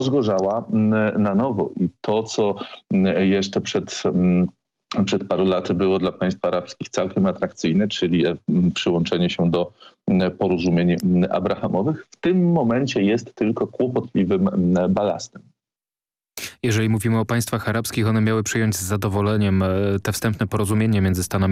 rozgorzała na nowo. I to, co jeszcze przed paru laty było dla państw arabskich całkiem atrakcyjne, czyli przyłączenie się do porozumień abrahamowych, w tym momencie jest tylko kłopotliwym balastem. Jeżeli mówimy o państwach arabskich, one miały przyjąć z zadowoleniem te wstępne porozumienie między Stanami